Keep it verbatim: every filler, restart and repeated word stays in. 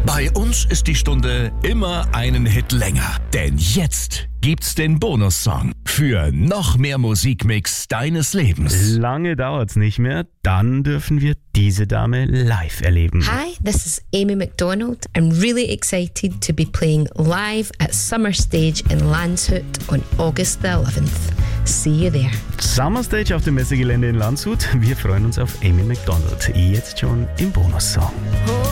Bei uns ist die Stunde immer einen Hit länger. Denn jetzt gibt's den Bonussong für noch mehr Musikmix deines Lebens. Lange dauert's nicht mehr, dann dürfen wir diese Dame live erleben. Hi, this is Amy McDonald. I'm really excited to be playing live at Summer Stage in Landshut on August the eleventh. See you there. Summer Stage auf dem Messegelände in Landshut. Wir freuen uns auf Amy McDonald. Jetzt schon im Bonussong.